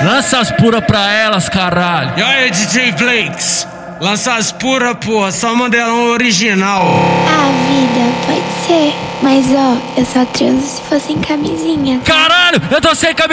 Lança as pura pra elas, caralho. E aí, DJ Blakes, lança as pura, porra, só modelão original. Ah, vida, pode ser. Mas ó, eu só transo se fosse em camisinha. Caralho, eu tô sem camisinha.